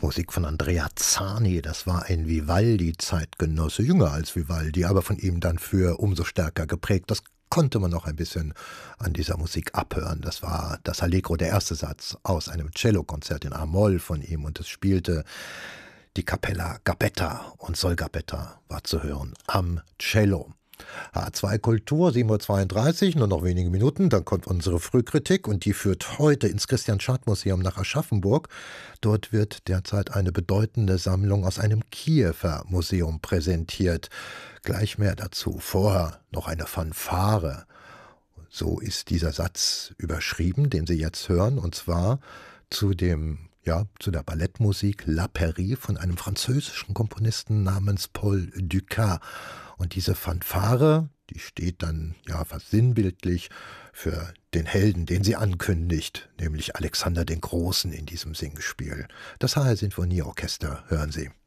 Musik von Andrea Zani, das war ein Vivaldi-Zeitgenosse, jünger als Vivaldi, aber von ihm dann für umso stärker geprägt. Das konnte man noch ein bisschen an dieser Musik abhören. Das war das Allegro, der erste Satz aus einem Cellokonzert in A-Moll von ihm, und es spielte die Capella Gabetta, und Sol Gabetta war zu hören am Cello. H2 Kultur, 7:32 Uhr, nur noch wenige Minuten, dann kommt unsere Frühkritik, und die führt heute ins Christian-Schad-Museum nach Aschaffenburg. Dort wird derzeit eine bedeutende Sammlung aus einem Kiewer Museum präsentiert. Gleich mehr dazu. Vorher noch eine Fanfare. So ist dieser Satz überschrieben, den Sie jetzt hören, und zwar zu der Ballettmusik La Pairie von einem französischen Komponisten namens Paul Dukas. Und diese Fanfare, die steht dann fast sinnbildlich für den Helden, den sie ankündigt, nämlich Alexander den Großen in diesem Singspiel. Das HR Sinfonieorchester hören Sie.